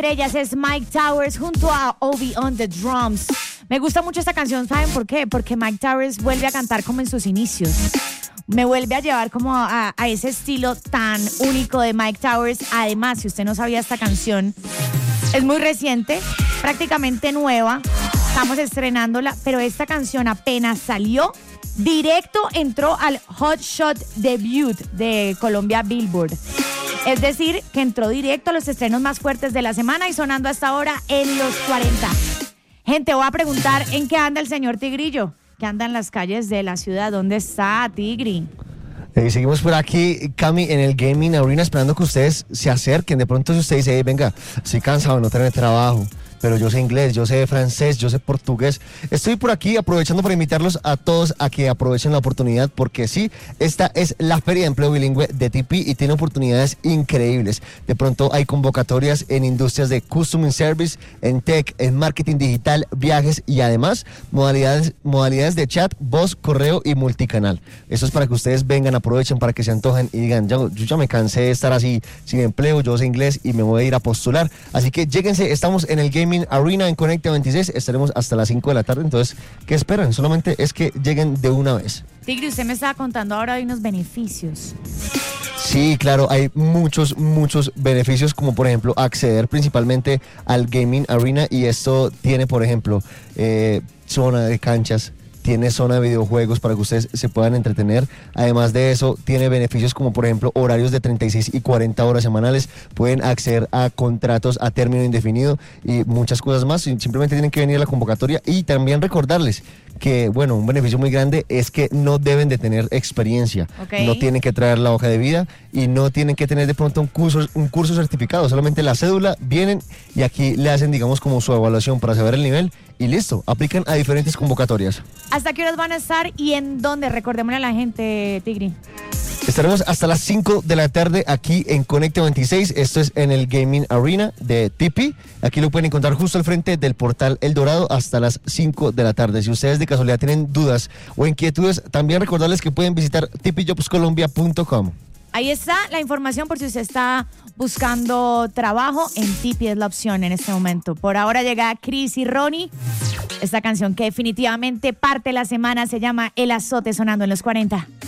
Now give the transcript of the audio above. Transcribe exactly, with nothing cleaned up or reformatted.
estrellas es Mike Towers junto a Obi on the drums. Me gusta mucho esta canción, ¿saben por qué? Porque Mike Towers vuelve a cantar como en sus inicios. Me vuelve a llevar como a, a ese estilo tan único de Mike Towers. Además, si usted no sabía esta canción, es muy reciente, prácticamente nueva. Estamos estrenándola, pero esta canción apenas salió, directo entró al Hot Shot Debut de Colombia Billboard. Es decir, que entró directo a los estrenos más fuertes de la semana y sonando hasta ahora en los cuarenta. Gente, voy a preguntar en qué anda el señor Tigrillo, que anda en las calles de la ciudad. ¿Dónde está, Tigri? Eh, seguimos por aquí, Cami, en el Gaming Arena, esperando que ustedes se acerquen. De pronto si usted dice, hey, venga, estoy cansado de no tener trabajo, pero yo sé inglés, yo sé francés, yo sé portugués. Estoy por aquí aprovechando para invitarlos a todos a que aprovechen la oportunidad, porque sí, esta es la Feria de Empleo Bilingüe de T P y tiene oportunidades increíbles. De pronto hay convocatorias en industrias de Customer Service, en Tech, en Marketing Digital, viajes y además modalidades, modalidades de chat, voz, correo y multicanal. Eso es para que ustedes vengan, aprovechen, para que se antojen y digan, yo, yo ya me cansé de estar así sin empleo, yo sé inglés y me voy a ir a postular. Así que lléguense, estamos en el Gaming Arena en Conecta veintiséis, estaremos hasta las cinco de la tarde, entonces, ¿qué esperan? Solamente es que lleguen de una vez. Tigre, usted me estaba contando ahora de unos beneficios. Sí, claro, hay muchos, muchos beneficios, como por ejemplo acceder principalmente al Gaming Arena, y esto tiene, por ejemplo, eh, zona de canchas, tiene zona de videojuegos para que ustedes se puedan entretener. Además de eso, tiene beneficios como por ejemplo horarios de treinta y seis y cuarenta horas semanales, pueden acceder a contratos a término indefinido y muchas cosas más. Simplemente tienen que venir a la convocatoria, y también recordarles que, bueno, un beneficio muy grande es que no deben de tener experiencia, okay. No tienen que traer la hoja de vida y no tienen que tener de pronto un curso, un curso certificado, solamente la cédula, vienen y aquí le hacen, digamos, como su evaluación para saber el nivel y listo, aplican a diferentes convocatorias. ¿Hasta qué horas van a estar y en dónde? Recordémosle a la gente, Tigri. Estaremos hasta las cinco de la tarde aquí en Conecta veintiséis. Esto es en el Gaming Arena de T P. Aquí lo pueden encontrar justo al frente del portal El Dorado hasta las cinco de la tarde. Si ustedes de casualidad tienen dudas o inquietudes, también recordarles que pueden visitar t p jobs colombia punto com. Ahí está la información por si usted está buscando trabajo. En T P es la opción en este momento. Por ahora llega Chris y Ronnie. Esta canción que definitivamente parte la semana se llama El Azote, sonando en los cuarenta.